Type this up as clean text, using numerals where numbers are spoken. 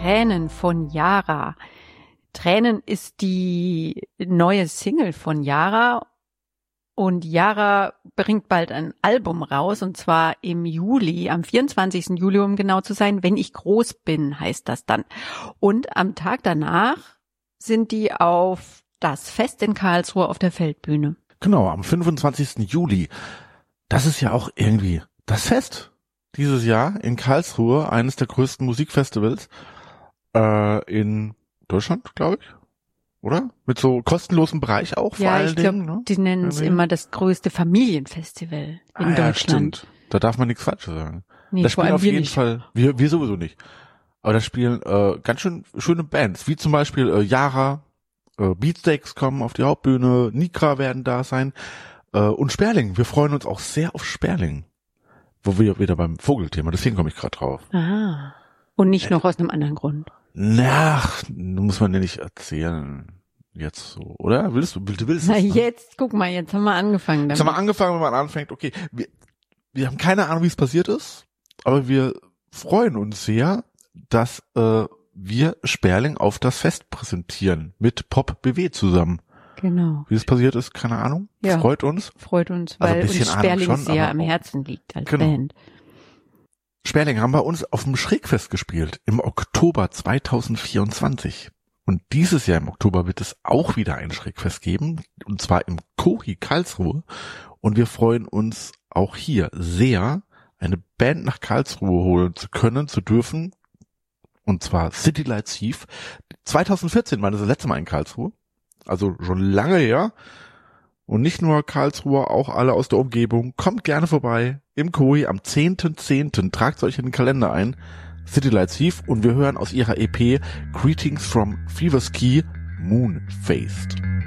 Tränen von Yara. Tränen ist die neue Single von Yara und Yara bringt bald ein Album raus und zwar im Juli, am 24. Juli, um genau zu sein, wenn ich groß bin, heißt das dann. Und am Tag danach sind die auf das Fest in Karlsruhe auf der Feldbühne. Genau, am 25. Juli. Das ist ja auch irgendwie das Fest dieses Jahr in Karlsruhe, eines der größten Musikfestivals in Deutschland, glaube ich. Oder? Mit so kostenlosem Bereich auch vor allen Dingen. Ja, ich glaube, die nennen es immer das größte Familienfestival in Deutschland. Stimmt. Da darf man nichts Falsches sagen. Nee, da spielen auf jeden Fall, wir sowieso nicht. Aber da spielen ganz schön schöne Bands, wie zum Beispiel Yara, Beatsteaks kommen auf die Hauptbühne, Nikra werden da sein und Sperling. Wir freuen uns auch sehr auf Sperling. Wo wir wieder beim Vogelthema, deswegen komme ich gerade drauf. Aha. Und nicht noch aus einem anderen Grund. Ach, muss man dir nicht erzählen. Jetzt so, oder? Willst du Na jetzt, guck mal, jetzt haben wir angefangen damit. Jetzt haben wir angefangen, wenn man anfängt, okay, wir haben keine Ahnung, wie es passiert ist, aber wir freuen uns sehr, dass wir Sperling auf das Fest präsentieren, mit Pop BW zusammen. Genau. Wie es passiert ist, keine Ahnung. Ja, freut uns, weil uns Sperling sehr am Herzen liegt als Band. Sperling haben bei uns auf dem Schrägfest gespielt im Oktober 2024. Und dieses Jahr im Oktober wird es auch wieder ein Schrägfest geben, und zwar im Kohi Karlsruhe. Und wir freuen uns auch hier sehr, eine Band nach Karlsruhe holen zu können, zu dürfen. Und zwar City Lights Thief. 2014 war das letzte Mal in Karlsruhe. Also schon lange her. Und nicht nur Karlsruhe, auch alle aus der Umgebung. Kommt gerne vorbei im Kohi am 10.10. Tragt euch in den Kalender ein. City Lights Thief. Und wir hören aus ihrer EP Greetings from Fever's Key, Moon Faced.